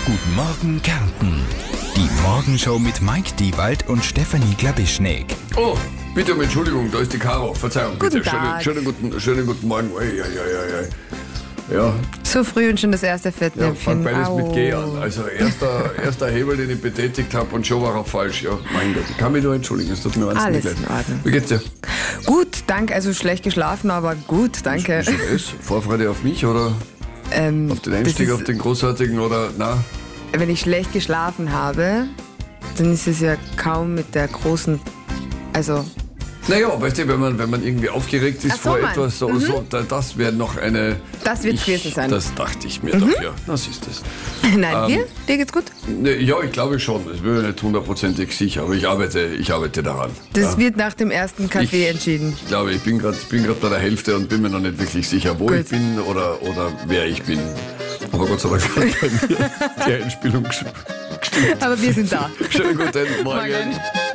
Guten Morgen Kärnten. Die Morgenshow mit Mike Diewald und Stefanie Glabischnik. Oh, bitte um Entschuldigung, da ist die Caro. Verzeihung, bitte. Guten Tag. Schönen guten Morgen. Ei. Ja, So früh und schon das erste ja, Fettnäpfchen. fang beides mit G an. Also erster Hebel, den ich betätigt habe und schon war er falsch. Ja, mein Gott, ich kann mich nur entschuldigen, es tut mir wahnsinnig Alles leid. in Ordnung. Wie geht's dir? Gut, danke. Also schlecht geschlafen, aber gut, danke. Ist das Vorfreude auf mich oder auf den Einstieg, auf den großartigen oder na? Wenn ich schlecht geschlafen habe, dann ist es ja kaum mit der großen, also Naja, weißt du, wenn man irgendwie aufgeregt ist Ach so, vor meinst etwas, das wäre noch eine... Das wird gewesen sein. Das dachte ich mir doch, ja. Das ist es. nein, dir geht's gut? Ne, ja, ich glaube schon. Ich bin mir nicht hundertprozentig sicher, aber ich arbeite daran. Das wird nach dem ersten Kaffee entschieden. Ich glaube, ich bin gerade bei der Hälfte und bin mir noch nicht wirklich sicher, wo Gut. ich bin oder wer ich bin. Aber Gott sei Dank hat bei mir die Einspielung gestimmt. Aber wir sind da. Schönen guten Morgen. Morgen.